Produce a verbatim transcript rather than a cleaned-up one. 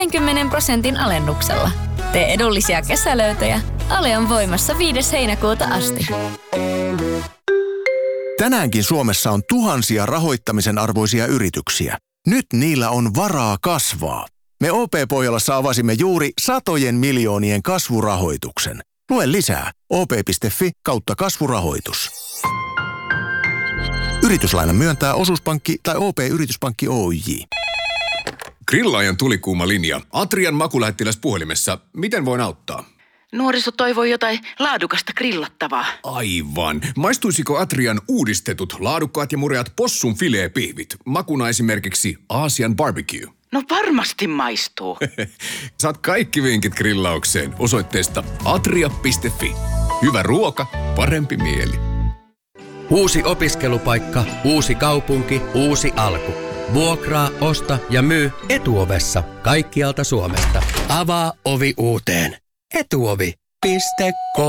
kaksikymmentä prosentin alennuksella. Tee edullisia kesälöytöjä. Ale on voimassa viides heinäkuuta asti. Tänäänkin Suomessa on tuhansia rahoittamisen arvoisia yrityksiä. Nyt niillä on varaa kasvaa. Me O P-Pohjolassa avasimme juuri satojen miljoonien kasvurahoituksen. Lue lisää o p piste f i kautta kasvurahoitus. Yrityslainan myöntää Osuuspankki tai O P-Yrityspankki Oyj. Grillaajan tulikuuma linja. Atrian makulähettiläs puhelimessa. Miten voin auttaa? Nuoriso toivoo jotain laadukasta grillattavaa. Aivan. Maistuisiko Atrian uudistetut laadukkaat ja mureat possun fileepihvit? Makuna esimerkiksi Aasian barbecue. No varmasti maistuu. Saat kaikki vinkit grillaukseen osoitteesta atria piste f i. Hyvä ruoka, parempi mieli. Uusi opiskelupaikka, uusi kaupunki, uusi alku. Vuokraa, osta ja myy Etuovessa kaikkialta Suomesta. Avaa ovi uuteen. Etuovi piste com